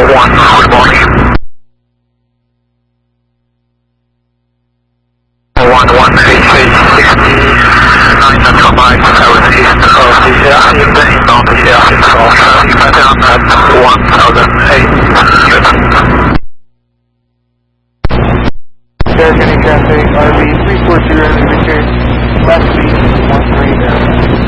1, good morning. 118869.5 southeast of the airfield, inbound the airfield for traffic pattern at 1008 Newton. American traffic, RV 340, return left beat 13 there.